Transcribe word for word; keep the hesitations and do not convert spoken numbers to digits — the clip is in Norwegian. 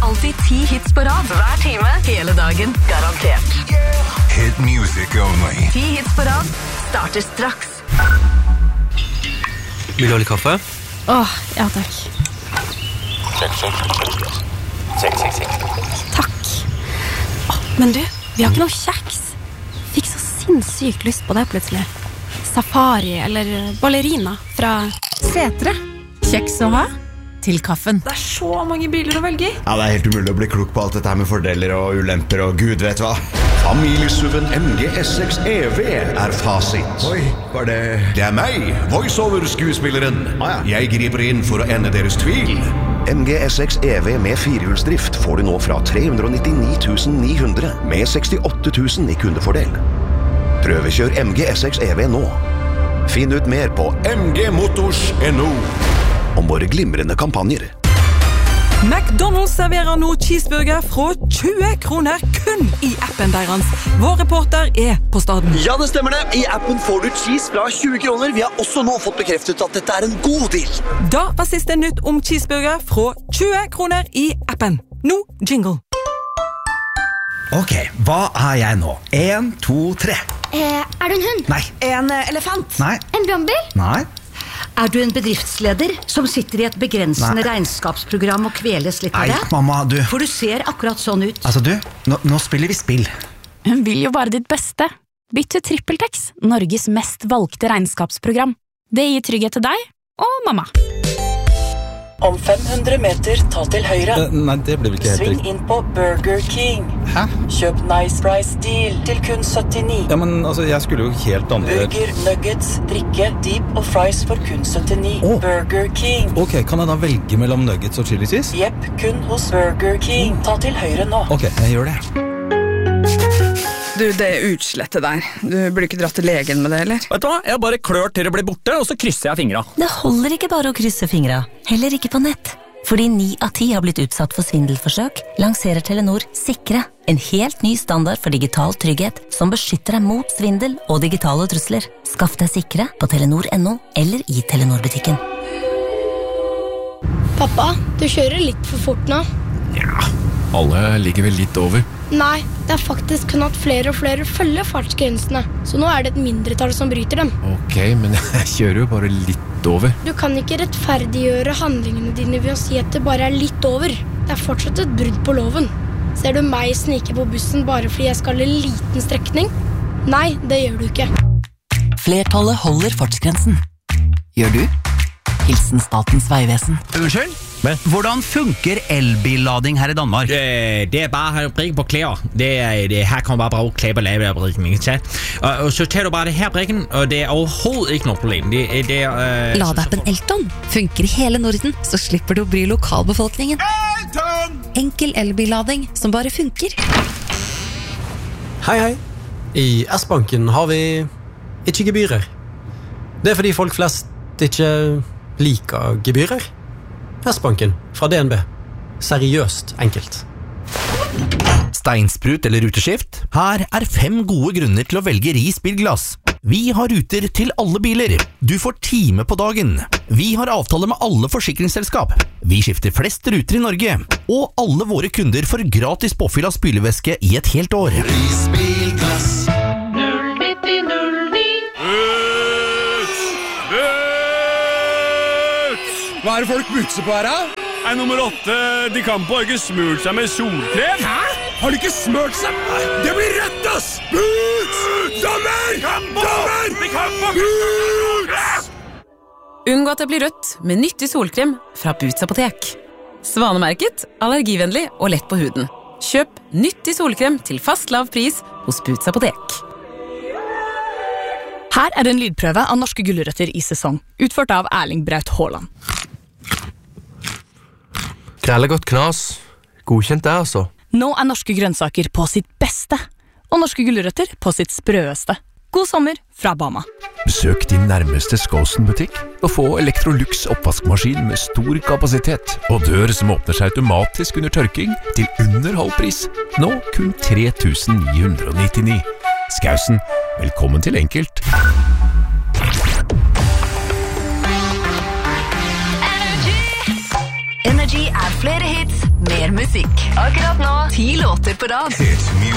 alltid ti hits på rad. Hver time, hele dagen, garantert. Hit music only. Ti hits på rad starter straks. Vil du ha litt kaffe? Åh, ja takk. Sjekk, sjekk. Sjekk, sjekk, sjekk. Takk. Åh, men du, vi har ikke noe kjeks. Fikk så sinnssykt lyst på det plutselig. Safari eller ballerina fra Setre. Kjeks å ha til kaffen. Det er så mange biler å velge i. Ja, det er helt umulig å bli klok på alt dette her med fordeler og ulemper og gud vet hva. Familiesuven M G S seks E V er fasit. Oi, var det... Det er meg, voiceover-skuespilleren. Ah, ja. Jeg griper inn for å ende deres tvil. M G S seks E V med firehjulsdrift får du nå fra tre hundre nittini tusen ni hundre med sekstiåtte tusen i kundefordel. Prøvekjør M G S seks E V nå. Finn ut mer på m g motors punktum n o om våre glimrende kampanjer. McDonald's serverer nå cheeseburger fra tjue kroner kun i appen deres. Vår reporter er på staden. Ja, det stemmer det. I appen får du cheese fra tjue kroner. Vi har også nå fått bekreftet at dette er en god deal. Da var siste nytt om cheeseburger fra tjue kroner i appen. Nå jingle. Ok, hva er jeg nå? En, to, tre. Eh, er du en hund? Nei. En uh, elefant? Nei. En brannbil? Nei. Er du en bedriftsleder som sitter i et begrensende Nei. regnskapsprogram og kveles litt av Nei, det? mamma, du... For du ser akkurat sånn ut. Altså, du, nå, nå spiller vi spill. Hun vil jo bare ditt beste. Bytt til TrippelTex, Norges mest valgte regnskapsprogram. Det gir trygghet til deg og mamma. Om fem hundre meter, ta til høyre. Uh, nei, det blir vel ikke helt Sving riktig. inn på Burger King. Hæ? Kjøp Nice Price Deal til kun syttini. Ja, men altså, jeg skulle jo helt andre... Burger, nuggets, drikke, deep og fries for kun syttini. Åh. Burger King. Ok, kan jeg da velge mellom nuggets og chili cheese? Jepp, kun hos Burger King. Ta til høyre nå. Ok, jeg gjør det. Du, det er utslettet der. Du burde ikke dratt til legen med det, eller? Vet du hva? Jeg bare klør til det blir borte, og så krysser jeg fingra. Det holder ikke bare å krysse fingra, heller ikke på nett. Fordi ni av ti har blitt utsatt for svindelforsøk, lanserer Telenor Sikre, en helt ny standard for digital trygghet som beskytter deg mot svindel og digitale trusler. Skaff deg Sikre på telenor punktum no eller i Telenor-butikken. Pappa, du kjører litt for fort nå. Ja, alle ligger vel litt over. Nei, det er faktisk kun at flere og flere følger fartsgrensene. Så nå er det et mindretall som bryter dem. Ok, men jeg kjører jo bare litt over. Du kan ikke rettferdiggjøre handlingene dine ved å si at det bare er litt over. Det er fortsatt et brudd på loven. Ser du meg snike på bussen bare fordi jeg skal en liten strekning? Nei, det gjør du ikke. Flertallet holder fartsgrensen. Gjør du? Hilsen Statens Vejvesen. Unnskyld? Men? Hvordan funker elbillading her i Danmark? Det, det er bare å brikke på klær. Det er, det, her kan man bare bruke klær på lave brikken. Og, og så tar du bare det her brikken, og det er overhovedet ikke noe problem. Det, det er, uh, Ladeappen Elton funker i hele Norden, så slipper du å bry lokalbefolkningen. Elton! Enkel elbillading som bare funker. Hei, hei. I S-banken har vi ikke gebyrer. Det er fordi folk flest ikke liker gebyrer. S-banken fra D N B. Seriøst enkelt. Steinsprut eller ruteskift? Her er fem gode grunner til å velge Ris bilglass. Vi har ruter til alle biler. Du får time på dagen. Vi har avtale med alle forsikringsselskap. Vi skifter flest ruter i Norge. Og alle våre kunder får gratis påfyll av spylevæske i et helt år. Ris bilglass. null nitti null ni. Hva er det folk butser på her, da? Er nummer åtte, de kan på ikke smurt seg med solkrem. Hæ? Har de ikke smurt seg? Det blir rødt, ass! Buts! Dommer! Dommer! Buts! Unngå at det blir rødt med nyttig solkrem fra Boots apotek. Svanemerket, allergivennlig og lett på huden. Kjøp nyttig solkrem til fast lav pris hos Boots apotek. Her er en lydprøve av norske gulrøtter i sesong, utført av Erling Braut Haaland. Krellegodt knas. Godkjent det, altså. Nå er norske grønnsaker på sitt beste, og norske gulrøtter på sitt sprøeste. God sommer fra Bama. Besøk din nærmeste Skåsen-butikk og få Electrolux oppvaskmaskin med stor kapasitet og dør som åpner seg automatisk under tørking til under halvpris. Nå kun tre tusen ni hundre nittini. Skausen, velkommen til Enkelt. Energy er flere hits, mer musikk. Akkurat nå, ti låter på rad. Hit music